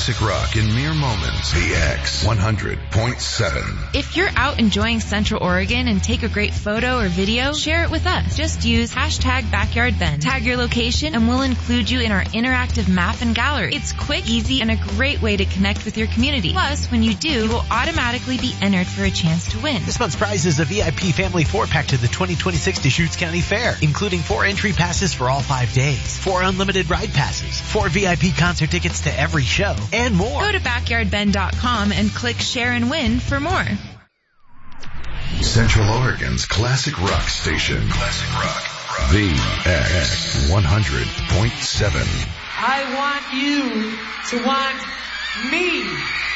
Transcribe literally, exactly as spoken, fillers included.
classic rock in mere moments. The X one hundred point seven. If you're out enjoying Central Oregon and take a great photo or video, share it with us. Just use hashtag BackyardBend. Tag your location and we'll include you in our interactive map and gallery. It's quick, easy, and a great way to connect with your community. Plus, when you do, you will automatically be entered for a chance to win. This month's prize is a V I P family four-pack to the twenty twenty-six Deschutes County Fair, including four entry passes for all five days, four unlimited ride passes, four V I P concert tickets to every show, and more. Go to backyard bend dot com and click Share and Win for more. Central Oregon's classic rock station. Classic rock. rock. The X one hundred point seven. I want you to want me.